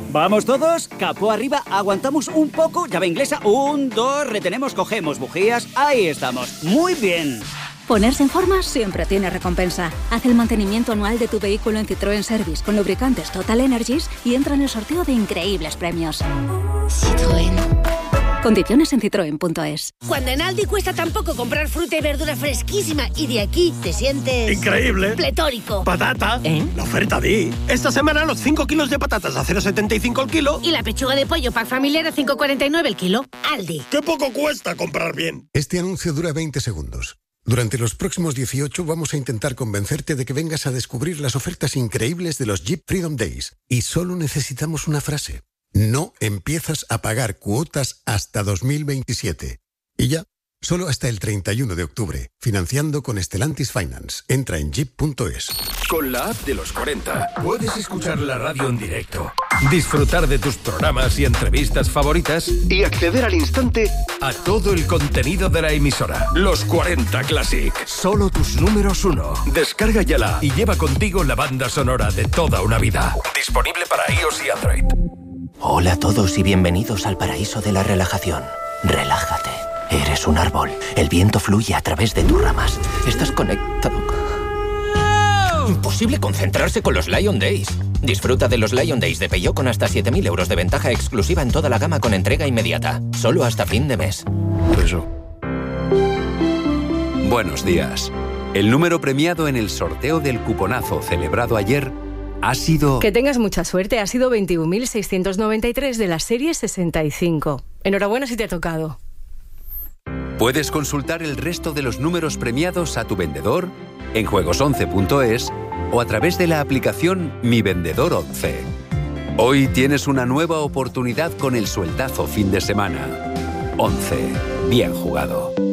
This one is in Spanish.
¿Vamos todos? Capó arriba, aguantamos un poco, llave inglesa, 1, 2, retenemos, cogemos bujías, ahí estamos. Muy bien. Ponerse en forma siempre tiene recompensa. Haz el mantenimiento anual de tu vehículo en Citroën Service con lubricantes Total Energies y entra en el sorteo de increíbles premios. Citroën. Condiciones en citroen.es. Cuando en Aldi cuesta tan poco comprar fruta y verdura fresquísima y de aquí te sientes... ¡increíble! Pletórico. ¡Patata! La oferta di. Esta semana los 5 kilos de patatas a 0,75 el kilo. Y la pechuga de pollo pack familiar a 5,49 el kilo. Aldi. ¡Qué poco cuesta comprar bien! Este anuncio dura 20 segundos. Durante los próximos 18 vamos a intentar convencerte de que vengas a descubrir las ofertas increíbles de los Jeep Freedom Days. Y solo necesitamos una frase. No empiezas a pagar cuotas hasta 2027. Y ya, solo hasta el 31 de octubre. Financiando con Stellantis Finance. Entra en jeep.es. Con la app de los 40 puedes escuchar la radio en directo, disfrutar de tus programas y entrevistas favoritas y acceder al instante a todo el contenido de la emisora. Los 40 Classic. Solo tus números 1. Descarga ya la y lleva contigo la banda sonora de toda una vida. Disponible para iOS y Android. Hola a todos y bienvenidos al paraíso de la relajación. Relájate. Eres un árbol. El viento fluye a través de tus ramas. Estás conectado. Imposible concentrarse con los Lion Days. Disfruta de los Lion Days de Peugeot con hasta 7.000 euros de ventaja exclusiva en toda la gama con entrega inmediata. Solo hasta fin de mes. Eso. Buenos días. El número premiado en el sorteo del cuponazo celebrado ayer ha sido... Que tengas mucha suerte. Ha sido 21.693 de la serie 65. Enhorabuena si te ha tocado. Puedes consultar el resto de los números premiados a tu vendedor en juegos11.es o a través de la aplicación Mi Vendedor 11. Hoy tienes una nueva oportunidad con el sueldazo fin de semana. 11. Bien jugado.